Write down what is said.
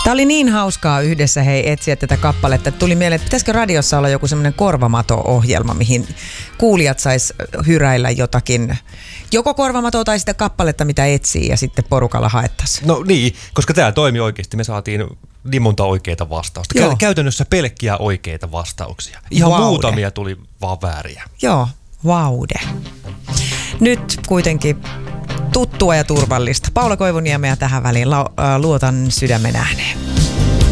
Tämä oli niin hauskaa yhdessä etsiä tätä kappaletta, että tuli mieleen, että pitäisikö radiossa olla joku semmoinen korvamato-ohjelma, mihin kuulijat sais hyräillä jotakin, joko korvamatoa tai sitä kappaletta, mitä etsii ja sitten porukalla haettaisiin. No niin, koska tämä toimi oikeasti. Me saatiin niin monta oikeita vastausta. Käytännössä pelkkiä oikeita vastauksia. Ihan muutamia tuli vaan vääriä. Joo, vaude. Nyt kuitenkin tuttua ja turvallista. Paula Koivuniemeä tähän väliin. Luotan sydämen ääneen.